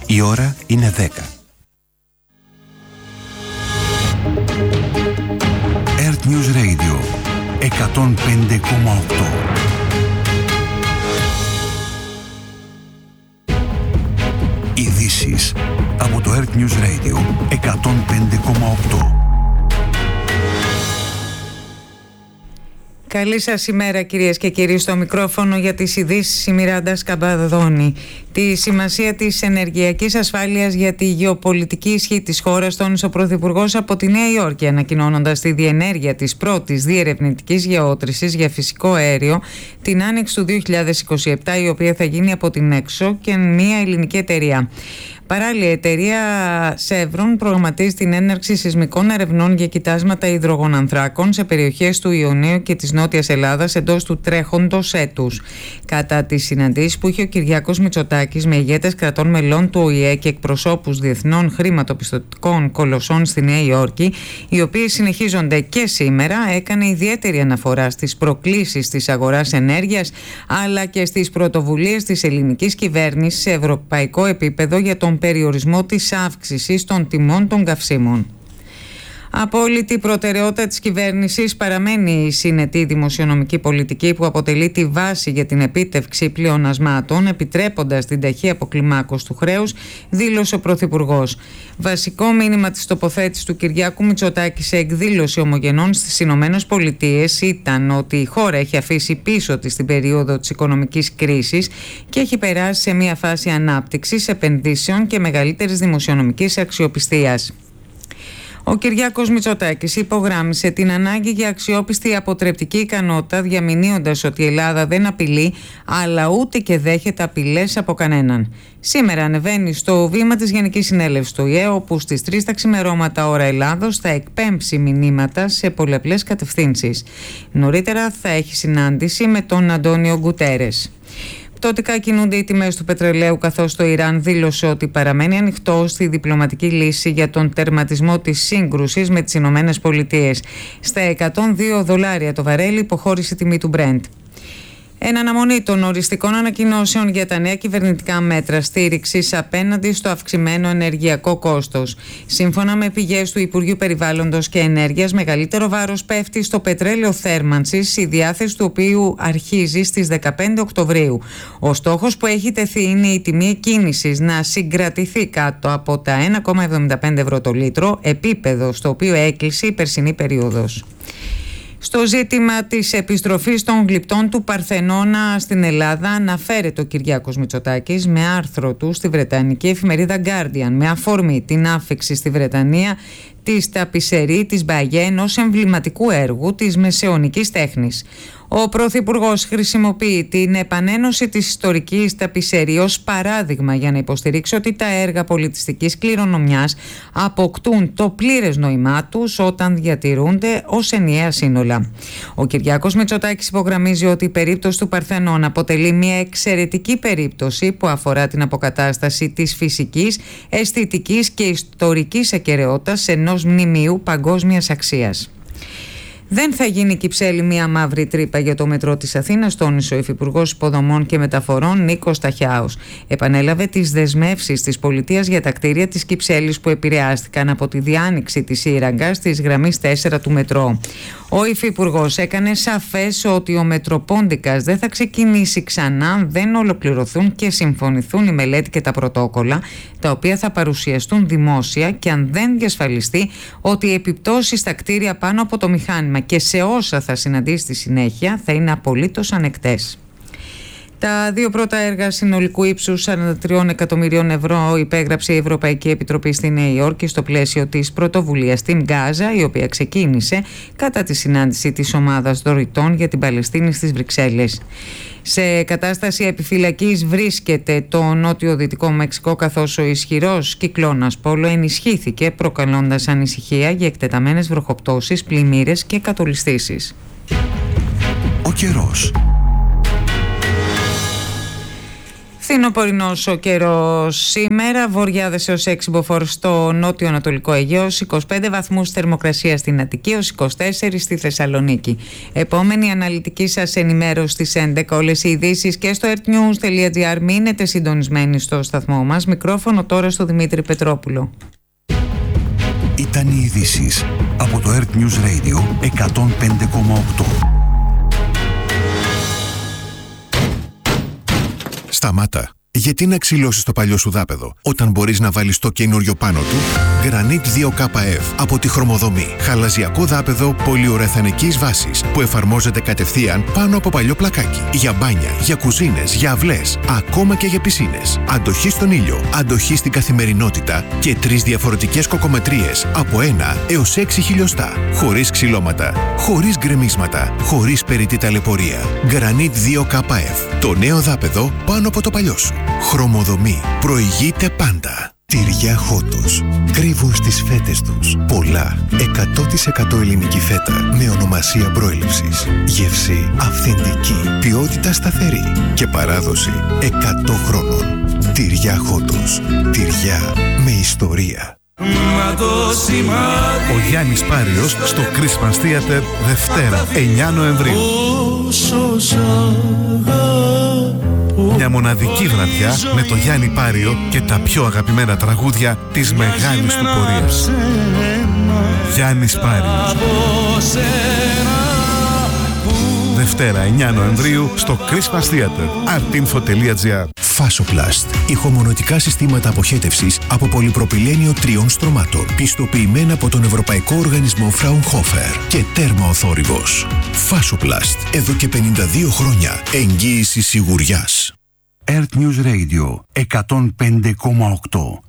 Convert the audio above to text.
Η ώρα είναι 10. Earth News Radio 105,8. Ειδήσεις από το Earth News Radio 105,8. Καλή σας ημέρα κυρίες και κύριοι. Στο μικρόφωνο για τις ειδήσεις η Μιράντα Σκαμπαδόνη. Τη σημασία της ενεργειακής ασφάλειας για τη γεωπολιτική ισχύ της χώρας τόνισε ο Πρωθυπουργός από τη Νέα Υόρκη, ανακοινώνοντας τη διενέργεια της πρώτης διερευνητικής γεώτρησης για φυσικό αέριο την άνοιξη του 2027, η οποία θα γίνει από την Έξο και μια ελληνική εταιρεία. Παράλληλα, η εταιρεία Chevron προγραμματίζει την έναρξη σεισμικών ερευνών για κοιτάσματα υδρογονανθράκων σε περιοχές του Ιωνίου και της Νότιας Ελλάδας εντός του τρέχοντος έτους. Κατά τις συναντήσεις που είχε ο Κυριάκος Μητσοτάκης με ηγέτες κρατών μελών του ΟΗΕ και εκπροσώπους διεθνών χρηματοπιστωτικών κολοσσών στη Νέα Υόρκη, οι οποίες συνεχίζονται και σήμερα, έκανε ιδιαίτερη αναφορά στις προκλήσεις της αγοράς ενέργειας αλλά και στις πρωτοβουλίες της ελληνικής κυβέρνησης σε ευρωπαϊκό επίπεδο για τον περιορισμό της αύξησης των τιμών των καυσίμων. Απόλυτη προτεραιότητα της κυβέρνησης παραμένει η συνετή δημοσιονομική πολιτική που αποτελεί τη βάση για την επίτευξη πλεονασμάτων, επιτρέποντας την ταχύ αποκλιμάκωση του χρέους, δήλωσε ο Πρωθυπουργός. Βασικό μήνυμα της τοποθέτησης του Κυριάκου Μητσοτάκη σε εκδήλωση ομογενών στις Ηνωμένες Πολιτείες ήταν ότι η χώρα έχει αφήσει πίσω της την περίοδο της οικονομικής κρίσης και έχει περάσει σε μια φάση ανάπτυξης, επενδύσεων και μεγαλύτερης δημοσιονομικής αξιοπιστίας. Ο Κυριάκος Μητσοτάκης υπογράμμισε την ανάγκη για αξιόπιστη αποτρεπτική ικανότητα, διαμηνύοντας ότι η Ελλάδα δεν απειλεί, αλλά ούτε και δέχεται απειλές από κανέναν. Σήμερα ανεβαίνει στο βήμα της Γενικής Συνέλευσης του ΟΗΕ, όπου στις 3 τα ξημερώματα ώρα Ελλάδος θα εκπέμψει μηνύματα σε πολλαπλές κατευθύνσεις. Νωρίτερα θα έχει συνάντηση με τον Αντώνιο Γκουτέρες. Πτωτικά κινούνται οι τιμές του πετρελαίου, καθώς το Ιράν δήλωσε ότι παραμένει ανοιχτό στη διπλωματική λύση για τον τερματισμό της σύγκρουσης με τις Ηνωμένες Πολιτείες. Στα $102 το βαρέλι υποχώρησε η τιμή του Brent. Εν αναμονή των οριστικών ανακοινώσεων για τα νέα κυβερνητικά μέτρα στήριξης απέναντι στο αυξημένο ενεργειακό κόστος. Σύμφωνα με πηγές του Υπουργείου Περιβάλλοντος και Ενέργειας, μεγαλύτερο βάρος πέφτει στο πετρέλαιο θέρμανσης, η διάθεση του οποίου αρχίζει στις 15 Οκτωβρίου. Ο στόχος που έχει τεθεί είναι η τιμή εκκίνησης να συγκρατηθεί κάτω από τα 1,75 ευρώ το λίτρο, επίπεδο στο οποίο έκλεισε η περσινή περίοδος. Στο ζήτημα της επιστροφής των γλυπτών του Παρθενώνα στην Ελλάδα αναφέρεται ο Κυριάκος Μητσοτάκης με άρθρο του στη βρετανική εφημερίδα Guardian με αφορμή την άφιξη στη Βρετανία της ταπισερή της Μπαγιέ, ενός εμβληματικού έργου της μεσαιωνικής τέχνης. Ο Πρωθυπουργός χρησιμοποιεί την επανένωση της ιστορικής ταπισερή ως παράδειγμα για να υποστηρίξει ότι τα έργα πολιτιστικής κληρονομιάς αποκτούν το πλήρες νόημά τους όταν διατηρούνται ως ενιαία σύνολα. Ο Κυριάκος Μητσοτάκης υπογραμμίζει ότι η περίπτωση του Παρθενώνα αποτελεί μια εξαιρετική περίπτωση που αφορά την αποκατάσταση της φυσικής, αισθητικής και ιστορικής ακεραιότητας ενός μνημείου παγκόσμιας αξίας. Δεν θα γίνει Κυψέλη μια μαύρη τρύπα για το μετρό της Αθήνας, τόνισε ο Υφυπουργός Υποδομών και Μεταφορών Νίκος Ταχιάος. Επανέλαβε τις δεσμεύσεις της πολιτείας για τα κτίρια της Κυψέλης που επηρεάστηκαν από τη διάνοιξη της σύραγγας της γραμμής 4 του μετρό. Ο Υφυπουργός έκανε σαφές ότι ο Μετροπόντικας δεν θα ξεκινήσει ξανά αν δεν ολοκληρωθούν και συμφωνηθούν η μελέτη και τα πρωτόκολλα, τα οποία θα παρουσιαστούν δημόσια, και αν δεν διασφαλιστεί ότι οι επιπτώσεις στα κτίρια πάνω από το μηχάνημα και σε όσα θα συναντήσει στη συνέχεια θα είναι απολύτως ανεκτές. Τα δύο πρώτα έργα συνολικού ύψους 43 εκατομμυρίων ευρώ υπέγραψε η Ευρωπαϊκή Επιτροπή στη Νέα Υόρκη στο πλαίσιο της πρωτοβουλίας στην Γκάζα, η οποία ξεκίνησε κατά τη συνάντηση της ομάδας δωρητών για την Παλαιστίνη στις Βρυξέλλες. Σε κατάσταση επιφυλακής βρίσκεται το νότιο-δυτικό Μεξικό, καθώς ο ισχυρός κυκλώνας Πόλο ενισχύθηκε, προκαλώντας ανησυχία για εκτεταμένες βροχοπτώσεις, πλημμύρες και κατολιστήσεις. Ο καιρός. Φθινοπορεινός ο καιρός σήμερα, βοριάδες έως 6 μποφόρ στο νότιο-ανατολικό Αιγαίο, 25 βαθμούς θερμοκρασία στην Αττική, έως 24 στη Θεσσαλονίκη. Επόμενη αναλυτική σας ενημέρωση στις 11. Όλες οι ειδήσεις και στο earthnews.gr. Μείνετε συντονισμένοι στο σταθμό μας. Μικρόφωνο τώρα στο Δημήτρη Πετρόπουλο. Ήταν οι ειδήσεις από το Earth News Radio 105,8. Σταμάτα. Γιατί να ξυλώσεις το παλιό σου δάπεδο όταν μπορείς να βάλεις το καινούριο πάνω του? Granit 2KF από τη Χρωμοδομή. Χαλαζιακό δάπεδο πολυουρεθανικής βάσης που εφαρμόζεται κατευθείαν πάνω από παλιό πλακάκι. Για μπάνια, για κουζίνες, για αυλές, ακόμα και για πισίνες. Αντοχή στον ήλιο, αντοχή στην καθημερινότητα και 3 διαφορετικές κοκομετρίες από 1 έως 6 χιλιοστά. Χωρίς ξυλώματα, χωρίς γκρεμίσματα, χωρίς περιττή ταλαιπωρία. Granit 2KF. Το νέο δάπεδο πάνω από το παλιό σου. Χρωμοδομή. Προηγείται πάντα. Τυριά Χότος. Κρύβουν στις φέτες τους πολλά 100% ελληνική φέτα με ονομασία προέλευσης. Γεύση αυθεντική, ποιότητα σταθερή και παράδοση 100 χρόνων. Τυριά Χότος. Τυριά με ιστορία. Ο Γιάννης Πάριος στο Christmas Theater Δευτέρα 9 Νοεμβρίου. Μια μοναδική βραδιά με το Γιάννη Πάριο και τα πιο αγαπημένα τραγούδια της μεγάλης του πορείας. Γιάννης Πάριος. Δευτέρα 9 Νοεμβρίου στο Christmas Theater. artinfo.gr. Fasoplast. Ηχομονωτικά συστήματα αποχέτευσης από πολυπροπυλένιο 3 στρωμάτων. Πιστοποιημένα από τον Ευρωπαϊκό Οργανισμό Fraunhofer και τέρμα ο θόρυβος. Fasoplast. Εδώ και 52 χρόνια. Εγγύηση σιγουριάς. Earth News Radio 105,8.